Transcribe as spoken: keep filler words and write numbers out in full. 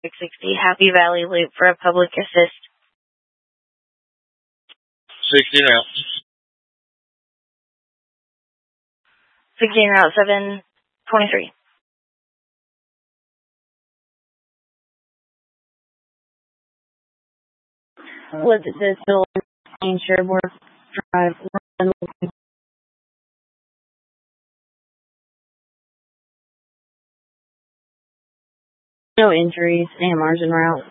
sixty Happy Valley Loop for a public assist. sixty now. sixteen Route seven twenty-three. Was it this still in Sherwood Drive? No injuries, Sam Marsden route.